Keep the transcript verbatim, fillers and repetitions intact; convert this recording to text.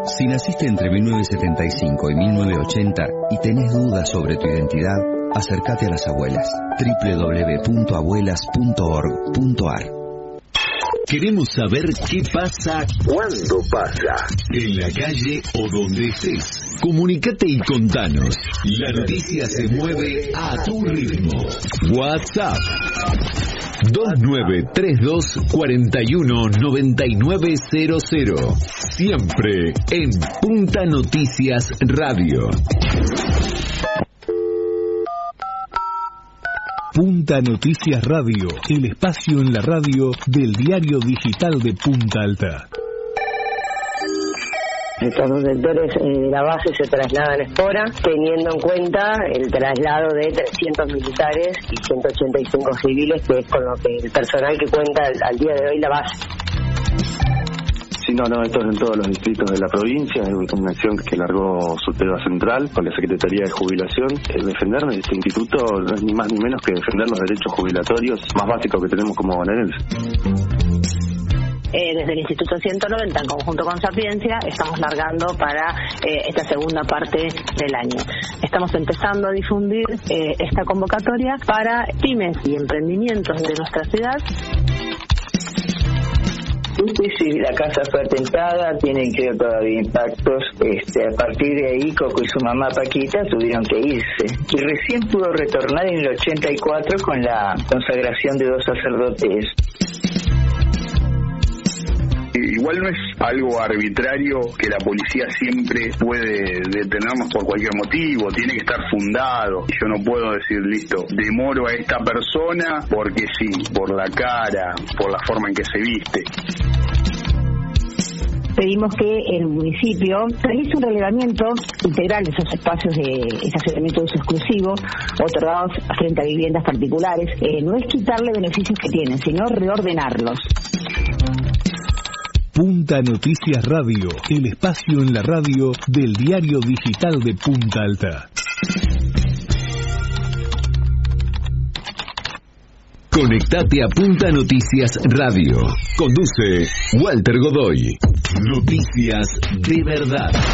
Si naciste entre mil novecientos setenta y cinco y mil novecientos ochenta y tenés dudas sobre tu identidad, acércate a las abuelas. doble u doble u doble u punto abuelas punto org punto a r. Queremos saber qué pasa, cuándo pasa, en la calle o donde estés. Comunicate y contanos. La noticia se mueve a tu ritmo. WhatsApp dos nueve tres dos cuatro uno nueve nueve cero cero. Siempre en Punta Noticias Radio. Punta Noticias Radio, el espacio en la radio del diario digital de Punta Alta. Estos dos sectores de la base se trasladan a Espora, teniendo en cuenta el traslado de trescientos militares y ciento ochenta y cinco civiles, que es con lo que el personal que cuenta al, al día de hoy la base. Sí, no, no, esto es en todos los distritos de la provincia, es una acción que largó Subteba Central con la Secretaría de Jubilación. El defender de este instituto no es ni más ni menos que defender los derechos jubilatorios más básicos que tenemos como bonaerenses. Eh, desde el Instituto ciento noventa, en conjunto con Sapiencia, estamos largando para eh, esta segunda parte del año. Estamos empezando a difundir eh, esta convocatoria para pymes y emprendimientos de nuestra ciudad. Sí, la casa fue atentada, tienen creo todavía impactos. Este, a partir de ahí, Coco y su mamá Paquita tuvieron que irse. Y recién pudo retornar en el ochenta y cuatro con la consagración de dos sacerdotes. Igual no es algo arbitrario que la policía siempre puede detenernos por cualquier motivo, tiene que estar fundado. Yo no puedo decir, listo, demoro a esta persona porque sí, por la cara, por la forma en que se viste. Pedimos que el municipio realice un relevamiento integral de esos espacios de estacionamiento de uso exclusivo otorgados frente a viviendas particulares. Eh, no es quitarle beneficios que tienen, sino reordenarlos. Punta Noticias Radio, el espacio en la radio del diario digital de Punta Alta. Conectate a Punta Noticias Radio. Conduce Walter Godoy. Noticias de verdad.